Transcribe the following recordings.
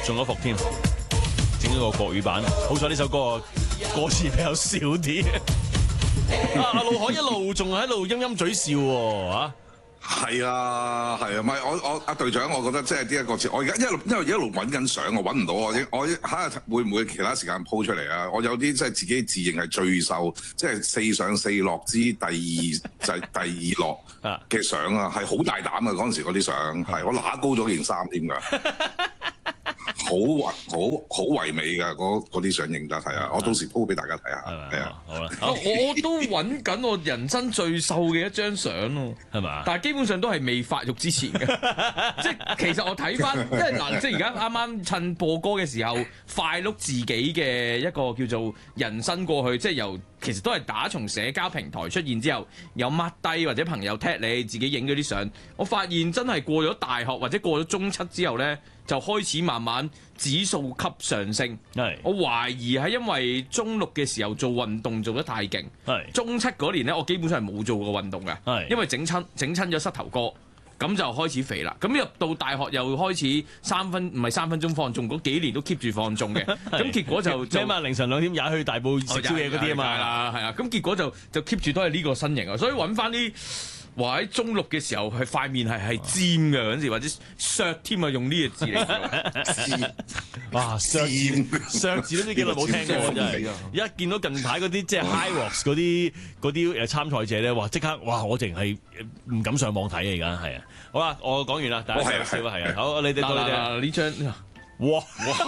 中咗伏添，整咗個國語版。好彩呢首歌歌詞比較少啲。阿陸海一路仲喺度陰陰嘴笑喎嚇。 係啊，係啊，唔係我阿隊長，我覺得即係呢一個詞，我而家因為一路揾緊相，我揾唔到，我睇下會唔會其他時間 po 出嚟啊？我有啲即係自己自認係最瘦，即係四上四落之第二就係第二落嘅相啊，係好大膽啊！嗰陣時嗰啲相係我揦高咗件衫添㗎。好唯美㗎，嗰啲相影得係啊！我到時 po 俾大家睇下，係啊， 好啦， 我都揾緊我人生最瘦嘅一張相喎， 係嘛？ 但係基本上都係未發育之前嘅，即係其實我睇翻，因為嗱，即係而家啱啱趁播歌嘅時候，快碌自己嘅一個叫做人生過去，即係由其實都係打從社交平台出現之後，有 mark 低或者朋友 tag 你，自己影嗰啲相，我發現真係過咗大學或者過咗中七之後呢，就開始慢慢指數級上升。 係，我懷疑係因為中六嘅時候做運動做得太勁。 係， 中七嗰年呢，我基本上係冇做過運動嘅。係，因為整親咗膝頭哥，咁就開始肥啦。咁入到大學又開始唔係3分鐘放縱，嗰幾年都 keep 住放縱嘅。咁結果就咩嘛？凌晨2點踩去大埔食宵夜嗰啲啊嘛。 係啊，咁結果就 keep 住都係呢個身形啊。所以揾翻啲。話喺中六嘅時候，係塊面係尖嘅嗰陣時，或者削添啊，用呢個字嚟。 哇，削字都幾耐冇聽過真係。而家見到近排嗰啲即係 High Rocks 嗰啲參賽者咧，哇！即刻哇！我淨係唔敢上網睇啊！而家係啊。好啦，我講完啦，大家笑笑係啊。好，你哋到你哋呢張。 哇！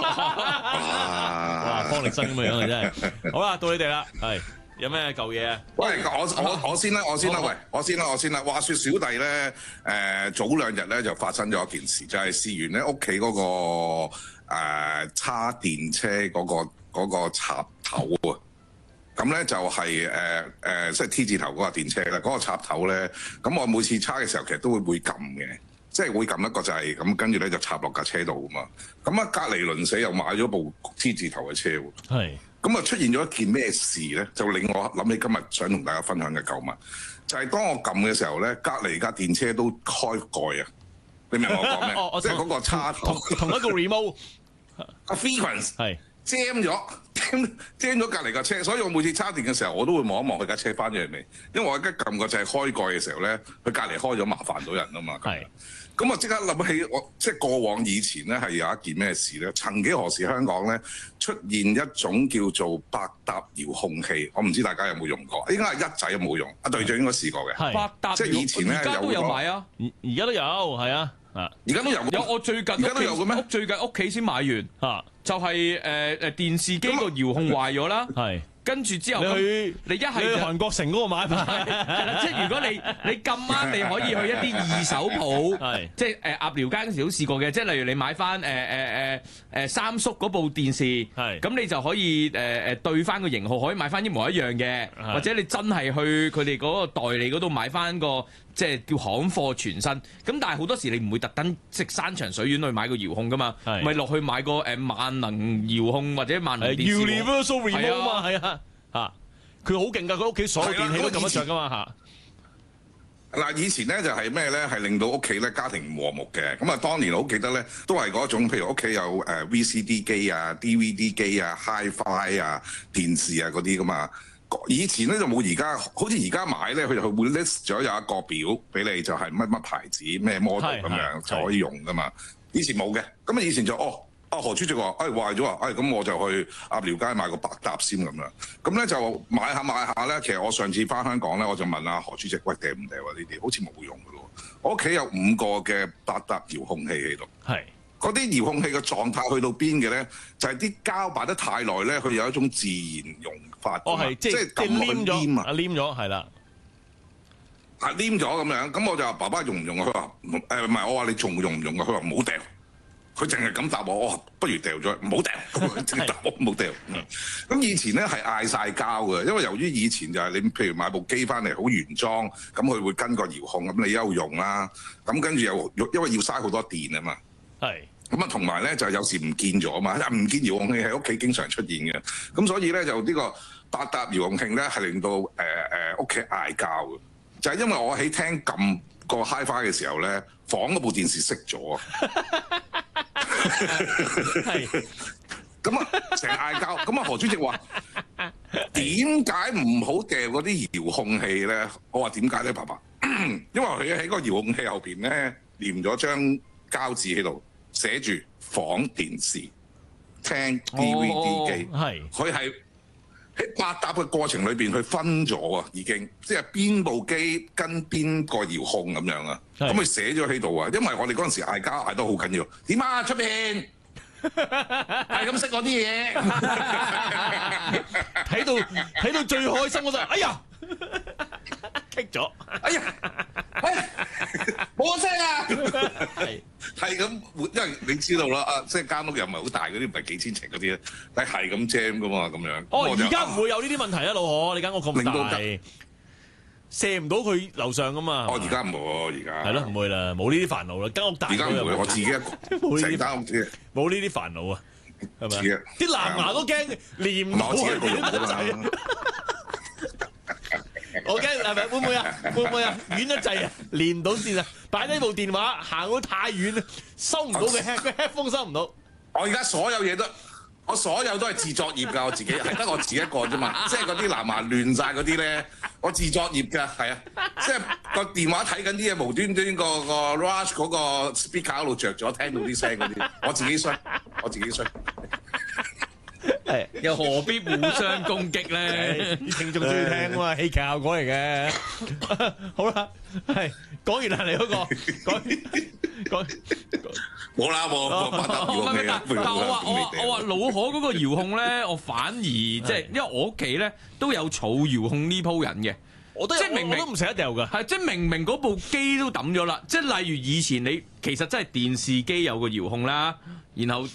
方力申咁嘅樣啊，真係。好啦，到你哋啦，係。有咩舊嘢啊？ 喂，我先啦，喂，我先啦。話說小弟咧，早2日咧就發生咗一件事，就係試完咧屋企嗰個叉電車嗰個插頭啊。咁咧就係即係 T 字頭嗰個電車啦，嗰個插頭咧，咁我每次叉嘅時候其實都會撳嘅，即係會撳一個掣，咁跟住咧就插落架車度啊嘛。咁啊隔離鄰舍又買咗部 T 字頭嘅車喎。係。咁啊出現咗一件咩事咧？就令我諗起今日想同大家分享嘅舊聞，就係當我撳嘅時候咧，隔離架電車都開蓋啊！你明我講咩？即係嗰個插頭同一個 remote 個 frequency 係 jam 咗隔離架車，所以我每次叉電嘅時候，我都會望一望佢架車翻咗嚟未，因為我而家撳個掣開蓋嘅時候咧，佢隔離開咗麻煩到人啊嘛。係。咁我即刻諗起我即係過往以前咧係有一件咩事咧？曾幾何時香港咧出現一種叫做百搭遙控器，我唔知大家有冇用過？應該係一仔有冇用？阿隊長應該試過嘅。係。百搭即係以前咧而家都有買啊！ 而家都有，係啊， 而家都有。 有我最近而家都有嘅咩？最近屋企先買完嚇，就係電視機個遙控壞咗啦。係。跟住之後，你一係去韓國城嗰個買牌， 係啦，即係如果你咁啱，你可以去一啲二手鋪，即係鴨寮街嗰時都試過嘅，即係例如你買翻三叔嗰部電視，咁你就可以對翻個型號，可以買翻一模一樣嘅，或者你真係去佢哋嗰個代理嗰度買翻個即係叫行貨全新。咁但係好多時你唔會特登即係山長水遠去買個遙控噶嘛，咪落去買個萬能遙控或者萬能電視。 Universal Remote 嘛，係啊。佢好勁㗎，佢屋企所有電器都撳得着㗎嘛嚇。 嗱，以前咧就係咩咧？係令到屋企咧家庭唔和睦嘅。咁啊，當年我好記得咧，都係嗰種，譬如屋企有VCD 機啊、DVD 機啊、HiFi 啊、電視啊嗰啲㗎嘛。以前咧就冇而家，好似而家買咧，佢就會 list 咗有一個表俾你，就係乜乜牌子、咩 model 咁樣就可以用㗎嘛。以前冇嘅，咁啊以前就何主席話：壞咗啊！咁我就去鴨寮街買個百搭先咁樣。咁咧就買下咧。其實我上次翻香港咧，我就問阿何主席：喂，掉唔掉啊？呢啲好似冇用㗎咯。我屋企有5個嘅百搭遙控器喺度。係。嗰啲遙控器嘅狀態去到邊嘅咧？就係啲膠擺得太耐咧，佢有一種自然溶法。 係即係黏咗啊！黏咗係啦。 黏咗咁樣。咁我就話：爸爸用唔用啊？佢話：唔係。我話你仲用唔用啊？佢話唔好掉。佢淨係咁答我，不如掉咗，唔好掉。淨答我唔好掉。咁以前咧係嗌晒交嘅，因為由於以前就係你譬如買部機翻嚟好原裝，咁佢會跟個遙控，咁你一路用啦。咁跟住又因為要嘥好多電啊嘛。係。咁啊，同埋咧就有時唔見咗嘛，唔見遙控器喺屋企經常出現嘅。咁所以咧就呢個百搭遙控器咧係令到屋企嗌交嘅，就係因為我喺廳撳個 HiFi 嘅時候咧，房嗰部電視熄咗。 係。 咁啊，成日嗌交。咁啊，何主席話點解唔好掉嗰啲遙控器咧？我話點解咧，爸爸？因為佢喺個遙控器後邊咧，黏咗張膠紙喺度，寫住仿電視、聽 DVD 機。 係佢係喺百搭嘅過程裏邊，佢分咗啊，已經即係邊部機跟邊個遙控咁樣啊。咁佢寫咗喺度啊，因為我哋嗰陣時嗌交嗌得好緊要。點啊，出邊？係咁識我啲嘢， 睇到最開心嗰陣，哎呀，棘咗， 哎呀，冇聲啊，係咁，因為你知道啦，即係間屋又唔係好大嗰啲，唔係幾千尺嗰啲咧，但係咁 jam 噶嘛，咁樣。 哦，而家唔會有呢啲問題啊，老何，你間屋咁大，射唔到佢樓上噶嘛？ 哦，而家唔會，而家係咯，唔會啦，冇呢啲煩惱啦，間屋大。 而家唔會，我自己一個，成間屋啫， 冇呢啲煩惱啊，係咪？啲藍牙都驚連唔到啊！我驚係咪會唔會啊？會唔會啊？遠得滯啊，連唔到線啊！擺低部電話行到太遠啊，收唔到嘅 headphone 收唔到。 我而家所有嘢都。我所有都係自作業㗎，我自己係得我自己一個啫嘛，即係嗰啲藍牙亂晒嗰啲咧，我自作業㗎，係啊，即係個電話睇緊啲嘢，無端端個 Rush 嗰個 speaker 喺度着咗，聽到啲聲嗰啲，我自己衰， 係又何必互相攻擊咧？ 啲聽眾中意聽啊嘛，戲劇效果嚟嘅。好啦，係講完啦，你嗰個講。 冇啦，冇。 但我話老何嗰個遙控咧，我反而即係因為我屋企咧都有儲遙控呢鋪人嘅，即係明明都唔捨得掉㗎，係即係明明嗰部機都抌咗啦，即係例如以前你其實真係電視機有個遙控啦，然後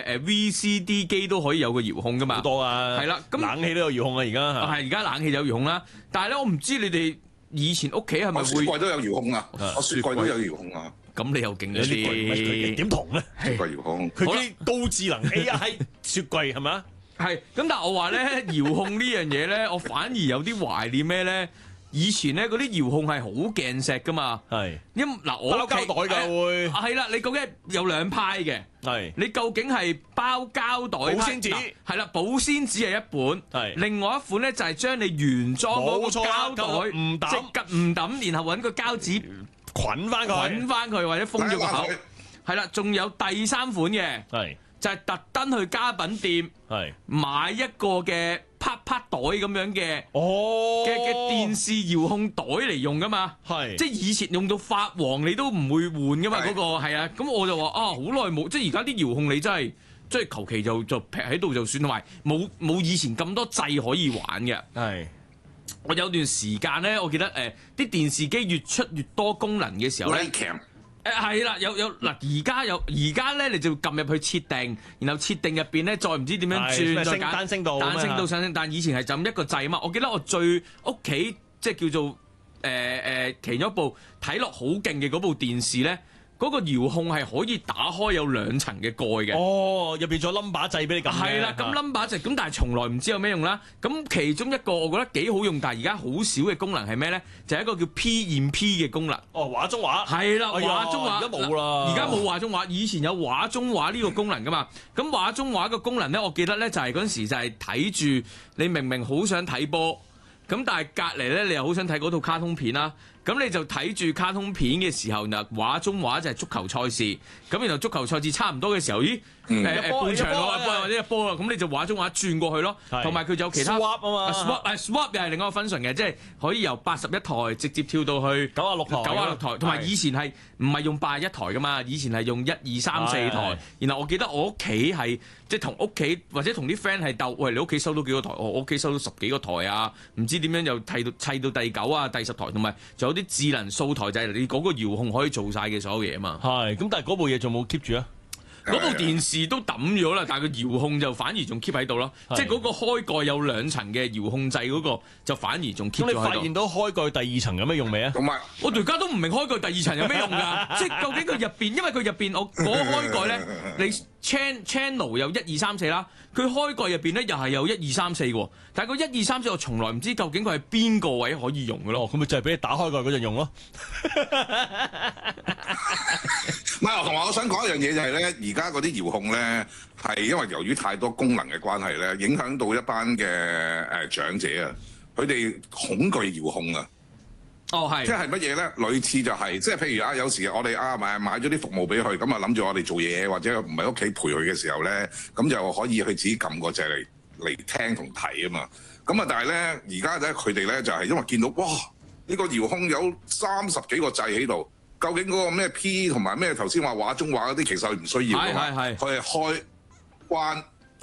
VCD 機都可以有個遙控㗎嘛，好多啊，係啦，咁冷氣都有遙控啊，而家係而家冷氣有遙控啦，但係咧我唔知你哋以前屋企係咪會雪櫃都有遙控啊？我雪櫃都有遙控啊。 咁你又勁咗啲， 點同咧？ 雪櫃遙控， 佢啲高智能 AI 雪櫃係咪啊？ 係咁，但係我話咧遙控呢樣嘢咧，我反而有啲懷念咩咧？以前咧嗰啲遙控係好鏡石噶嘛，係因嗱我包膠袋㗎會係啦，你究竟有兩派嘅，係你究竟係包膠袋保鮮紙係啦，保鮮紙係一本，係另外一款咧就係將你原裝嗰個膠袋唔抌，即刻唔抌，然後揾個膠紙。捆翻佢，或者封咗個口，係啦。仲有第三款嘅，係就係特登去家品店，係買一個嘅啪啪袋咁樣嘅，嘅電視遙控袋嚟用噶嘛，係即係以前用到發黃你都唔會換噶嘛，嗰個係啊。咁我就話好耐冇，即係而家啲遙控你真係即係求其就劈喺度就算，同埋冇以前咁多掣可以玩嘅，係。我有段時間咧，我記得啲電視機越出越多功能嘅時候咧，係啦，有嗱而家咧你就撳入去設定，然後設定入邊咧再唔知點樣轉，再揀單聲道上升，但以前係就咁一個掣啊嘛。我記得我最屋企即係叫做其中一部睇落好勁嘅嗰部電視咧。嗰個遙控係可以打開有兩層嘅蓋嘅，入邊仲有 number 掣俾你撳。係啦，咁 number 掣咁，但係從來唔知有咩用啦。咁其中一個我覺得幾好用，但係而家好少嘅功能係咩咧？就係一個叫 P&P 嘅功能。畫中畫係啦，畫中畫而家冇啦，而家冇畫中畫，以前有畫中畫呢個功能噶嘛。咁畫中畫嘅功能咧，我記得咧就係嗰陣時就係睇住你明明好想睇波，咁但係隔離咧你又好想睇嗰套卡通片啦。咁你就睇住卡通片嘅時候，嗱畫中畫就係足球賽事，咁然後足球賽事差唔多嘅時候，咦半場或者一波啦，咁你就畫中畫轉過去咯，同埋佢就有其他 swap 啊嘛，swap 又係另外一個 function嘅，即係可以由81台直接跳到去96台，同埋以前係唔係用81台噶嘛？以前係用1、2、3、4台，然後我記得我屋企係即係同屋企或者同啲 friend 係鬥，喂你屋企收到幾個台？我屋企收到10幾個台啊，唔知點樣又砌到第9啊、第10台，同埋仲有啲智能掃台就係你嗰個遙控可以做晒嘅所有嘢啊嘛。係，咁但係嗰部嘢仲冇 keep 住啊？嗰部電視都抌咗啦，但係個遙控就反而仲 keep 喺度咯。即係嗰個開蓋有2層嘅遙控掣嗰個就反而仲 keep 咗喺度。咁你發現到開蓋第2層有咩用未啊？我而家都唔明開蓋第2層有咩用㗎？即係究竟佢入邊，因為佢入邊我開蓋咧，你 channel 有1、2、3、4啦，佢開蓋入邊咧又係有1、2、3、4嘅，但係個1、2、3、4我從來唔知究竟佢係邊個位可以用嘅咯。 咁咪就係俾你打開蓋嗰陣用咯。 唔係，同埋我想講一樣嘢就係咧，而家嗰啲遙控咧係因為由於太多功能嘅關係咧，影響到一班嘅長者啊，佢哋恐懼遙控啊。 哦，係， 即係乜嘢咧？類似就係、即係譬如啊，有時我哋買咗啲服務俾佢，咁啊諗住我哋做嘢或者唔喺屋企陪佢嘅時候咧，咁就可以去自己撳個掣嚟聽同睇啊嘛。咁啊，但係咧而家咧佢哋咧就係因為見到哇呢個遙控有30幾個掣喺度，究竟嗰個咩 P 同埋咩頭先話畫中畫嗰啲其實佢唔需要㗎嘛，佢係開關